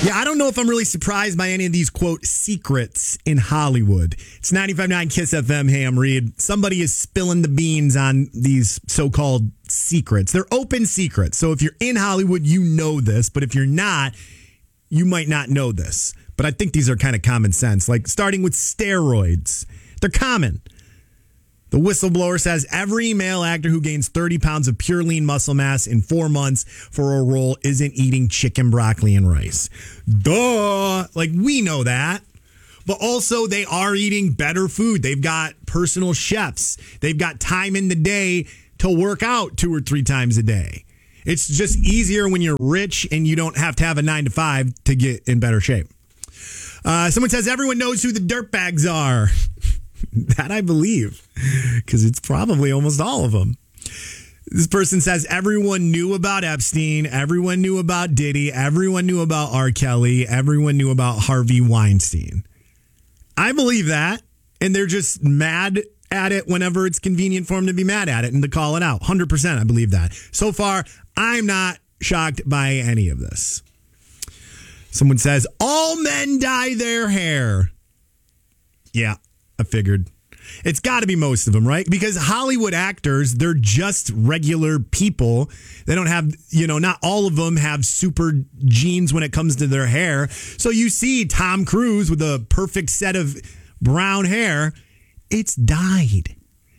Yeah, I don't know if I'm really surprised by any of these, quote, secrets in Hollywood. It's 95.9 KISS FM. Hey, I'm Reed. Somebody is spilling the beans on these so-called secrets. They're open secrets. So if you're in Hollywood, you know this. But if you're not, you might not know this. But I think these are kind of common sense. Like starting with steroids. They're common. The whistleblower says every male actor who gains 30 pounds of pure lean muscle mass in 4 months for a role isn't eating chicken, broccoli, and rice. Duh. Like, we know that. But also, they are eating better food. They've got personal chefs. They've got time in the day to work out 2 or 3 times a day. It's just easier when you're rich and you don't have to have a 9 to 5 to get in better shape. Someone says everyone knows who the dirtbags are. That I believe, because it's probably almost all of them. This person says everyone knew about Epstein, everyone knew about Diddy, everyone knew about R. Kelly, everyone knew about Harvey Weinstein. I believe that, and they're just mad at it whenever it's convenient for them to be mad at it and to call it out. 100% I believe that. So far, I'm not shocked by any of this. Someone says, all men dye their hair. Yeah. I figured. It's got to be most of them, right? Because Hollywood actors, they're just regular people. They don't have, not all of them have super genes when it comes to their hair. So you see Tom Cruise with a perfect set of brown hair. It's dyed.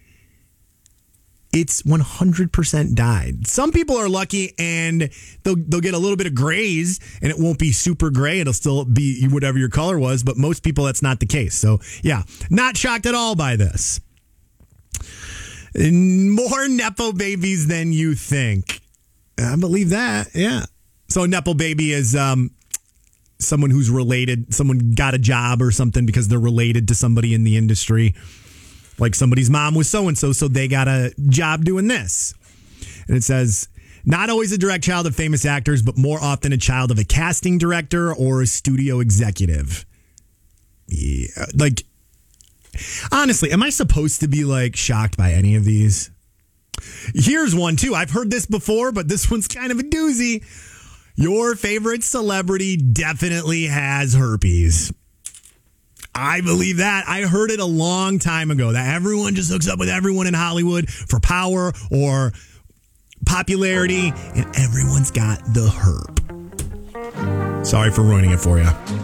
It's 100% dyed. Some people are lucky and they'll get a little bit of grays and it won't be super gray. It'll still be whatever your color was. But most people, that's not the case. So, yeah, not shocked at all by this. More Nepo babies than you think. I believe that. Yeah. So, Nepo baby is someone who's related. Someone got a job or something because they're related to somebody in the industry. Like somebody's mom was so-and-so, so they got a job doing this. And it says, not always a direct child of famous actors, but more often a child of a casting director or a studio executive. Yeah, like, honestly, am I supposed to be, like, shocked by any of these? Here's one, too. I've heard this before, but this one's kind of a doozy. Your favorite celebrity definitely has herpes. I believe that. I heard it a long time ago that everyone just hooks up with everyone in Hollywood for power or popularity, and everyone's got the herp. Sorry for ruining it for you.